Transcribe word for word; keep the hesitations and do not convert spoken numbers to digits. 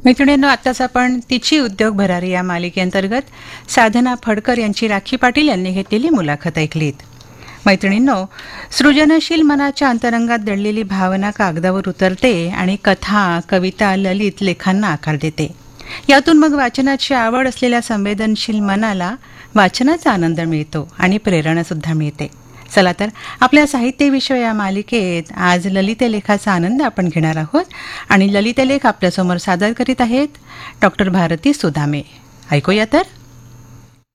मैत्रिणींनो, आत्ताच आपण तिची उद्योग भरारी या मालिकेअंतर्गत साधना फडकर यांची राखी पाटील यांनी घेतलेली मुलाखत ऐकलीत. मैत्रिणींनो, सृजनशील मनाच्या अंतरंगात दडलेली भावना कागदावर उतरते आणि कथा, कविता, ललित लेखांना आकार देते. यातून मग वाचनाची आवड असलेल्या संवेदनशील मनाला वाचनाचा आनंद मिळतो आणि प्रेरणासुद्धा मिळते. चला तर, आपल्या साहित्यविषय या मालिकेत आज ललित लेखाचा आनंद आपण घेणार आहोत आणि ललित लेख आपल्यासमोर सादर करीत आहेत डॉक्टर भारती सुदामे. ऐकूया तर.